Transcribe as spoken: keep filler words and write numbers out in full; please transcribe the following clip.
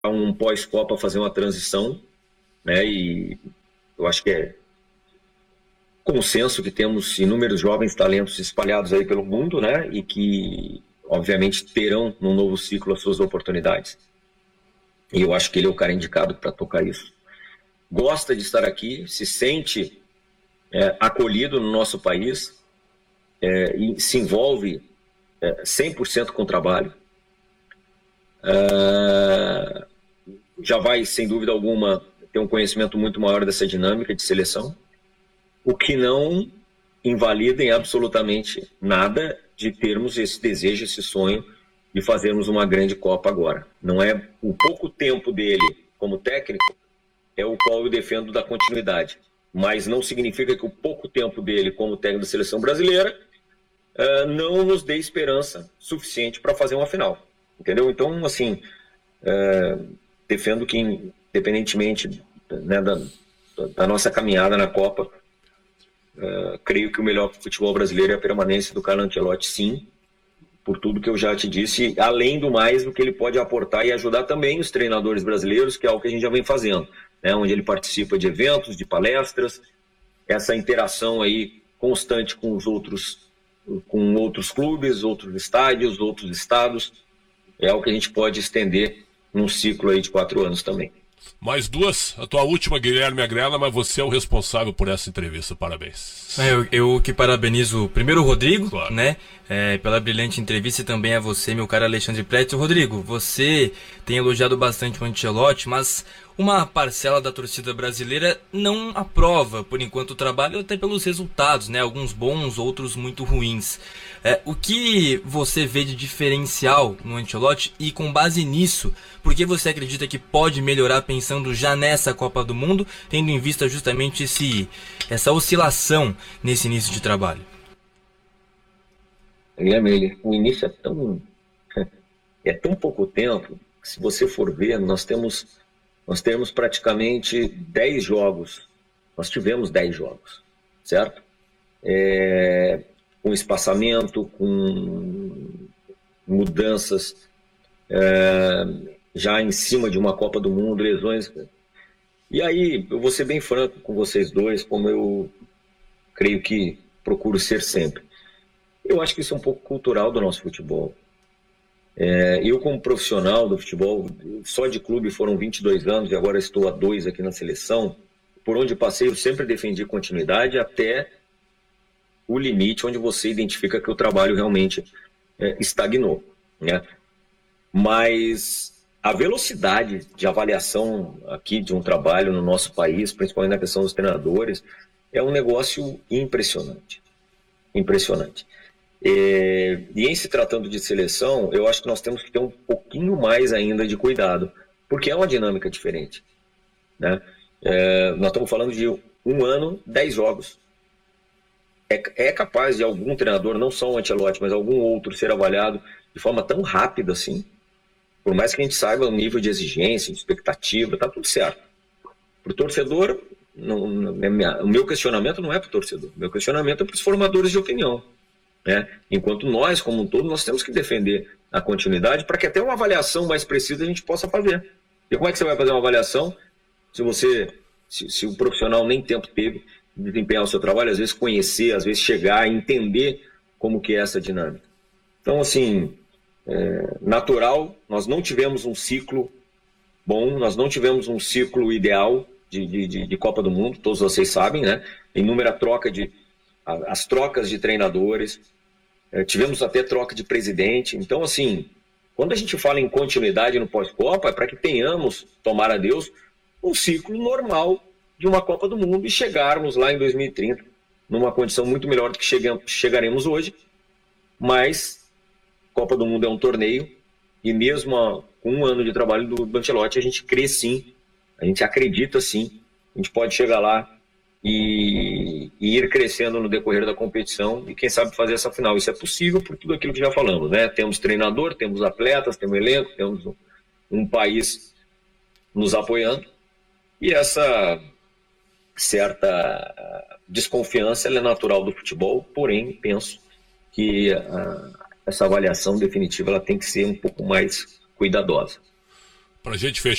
um pós-Copa fazer uma transição, né? E eu acho que é consenso que temos inúmeros jovens talentos espalhados aí pelo mundo, né? E que, obviamente, terão num novo ciclo as suas oportunidades. E eu acho que ele é o cara indicado para tocar isso. Gosta de estar aqui, se sente é, acolhido no nosso país, é, e se envolve é, cem por cento com o trabalho. É, já vai, sem dúvida alguma, ter um conhecimento muito maior dessa dinâmica de seleção, o que não invalida em absolutamente nada de termos esse desejo, esse sonho de fazermos uma grande Copa agora. Não é o pouco tempo dele como técnico é o qual eu defendo da continuidade, mas não significa que o pouco tempo dele como técnico da seleção brasileira uh, não nos dê esperança suficiente para fazer uma final, entendeu? Então, assim, uh, defendo que, independentemente, né, da, da nossa caminhada na Copa, uh, creio que o melhor futebol brasileiro é a permanência do Carlo Ancelotti, sim, por tudo que eu já te disse, além do mais do que ele pode aportar e ajudar também os treinadores brasileiros, que é algo que a gente já vem fazendo, né, onde ele participa de eventos, de palestras, essa interação aí constante com os outros, com outros clubes, outros estádios, outros estados, é algo que a gente pode estender num ciclo aí de quatro anos também. Mais duas, a tua última, Guilherme Agrela, mas você é o responsável por essa entrevista, parabéns. Eu, eu que parabenizo primeiro o Rodrigo, claro, né, é, pela brilhante entrevista, e também a você, meu caro Alexandre Pretzel. Rodrigo, você tem elogiado bastante o Ancelotti, mas uma parcela da torcida brasileira não aprova, por enquanto, o trabalho, até pelos resultados, né, alguns bons, outros muito ruins. É, o que você vê de diferencial no Ancelotti e, com base nisso, por que você acredita que pode melhorar pensando já nessa Copa do Mundo, tendo em vista justamente esse, essa oscilação nesse início de trabalho? Guilherme, o início é tão, é tão pouco tempo, que se você for ver, nós temos, nós temos praticamente dez jogos, nós tivemos dez jogos, certo? É, com espaçamento, com mudanças, é, já em cima de uma Copa do Mundo, lesões. E aí, eu vou ser bem franco com vocês dois, como eu creio que procuro ser sempre. Eu acho que isso é um pouco cultural do nosso futebol. É, eu, como profissional do futebol, só de clube foram vinte e dois anos, e agora estou há dois aqui na seleção. Por onde passei, eu sempre defendi continuidade até o limite onde você identifica que o trabalho realmente é, estagnou, né? Mas a velocidade de avaliação aqui de um trabalho no nosso país, principalmente na questão dos treinadores, é um negócio impressionante. Impressionante. É, e em se tratando de seleção, eu acho que nós temos que ter um pouquinho mais ainda de cuidado, porque é uma dinâmica diferente, né? É, nós estamos falando de um ano, dez jogos. É, é capaz de algum treinador, não só o Ancelotti, mas algum outro, ser avaliado de forma tão rápida assim? Por mais que a gente saiba o nível de exigência, de expectativa, tá tudo certo. Para o torcedor, não, não, o meu questionamento não é para o torcedor, o meu questionamento é para os formadores de opinião, né? Enquanto nós, como um todo, nós temos que defender a continuidade para que até uma avaliação mais precisa a gente possa fazer. E como é que você vai fazer uma avaliação se você, se, se o profissional nem tempo teve de desempenhar o seu trabalho, às vezes conhecer, às vezes chegar, entender como que é essa dinâmica. Então, assim, é natural, nós não tivemos um ciclo bom, nós não tivemos um ciclo ideal de, de, de Copa do Mundo, todos vocês sabem, né? Inúmera troca de, as trocas de treinadores, é, tivemos até troca de presidente. Então, assim, quando a gente fala em continuidade no pós-Copa, é para que tenhamos, tomara a Deus, um ciclo normal de uma Copa do Mundo e chegarmos lá em dois mil e trinta numa condição muito melhor do que chegamos, chegaremos hoje. Mas Copa do Mundo é um torneio e mesmo com um ano de trabalho do Ancelotti, a gente crê sim, a gente acredita sim, a gente pode chegar lá e, e ir crescendo no decorrer da competição e quem sabe fazer essa final. Isso é possível por tudo aquilo que já falamos, né? Temos treinador, temos atletas, temos elenco, temos um, um país nos apoiando e essa certa desconfiança ela é natural do futebol, porém penso que a, essa avaliação definitiva ela tem que ser um pouco mais cuidadosa. Pra gente fechar